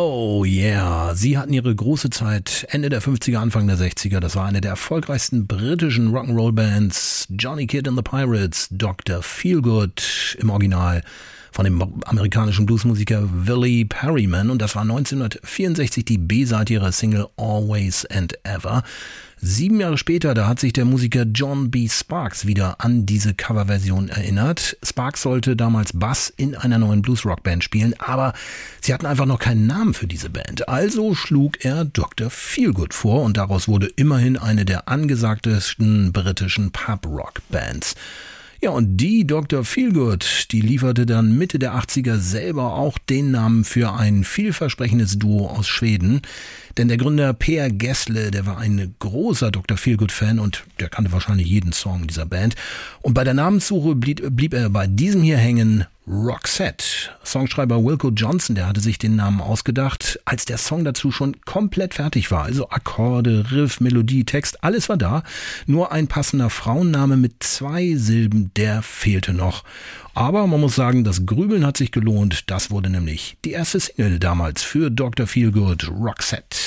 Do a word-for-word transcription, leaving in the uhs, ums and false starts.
Oh yeah, sie hatten ihre große Zeit Ende der fünfziger, Anfang der sechziger. Das war eine der erfolgreichsten britischen Rock'n'Roll-Bands. Johnny Kidd and the Pirates, Doktor Feelgood im Original von dem amerikanischen Bluesmusiker Willie Perryman. Und das war neunzehnhundertvierundsechzig die B-Seite ihrer Single Always and Ever. Sieben Jahre später, da hat sich der Musiker John B. Sparks wieder an diese Coverversion erinnert. Sparks sollte damals Bass in einer neuen Blues-Rock-Band spielen, aber sie hatten einfach noch keinen Namen für diese Band. Also schlug er Doktor Feelgood vor und daraus wurde immerhin eine der angesagtesten britischen Pub-Rock-Bands. Ja, und die Doktor Feelgood, die lieferte dann Mitte der achtziger selber auch den Namen für ein vielversprechendes Duo aus Schweden. Denn der Gründer Per Gessle, der war ein großer Doktor Feelgood-Fan und der kannte wahrscheinlich jeden Song dieser Band. Und bei der Namenssuche blieb, blieb er bei diesem hier hängen, Roxette. Songschreiber Wilko Johnson, der hatte sich den Namen ausgedacht, als der Song dazu schon komplett fertig war. Also Akkorde, Riff, Melodie, Text, alles war da. Nur ein passender Frauenname mit zwei Silben, der fehlte noch. Aber man muss sagen, das Grübeln hat sich gelohnt. Das wurde nämlich die erste Single damals für Doktor Feelgood, Roxette.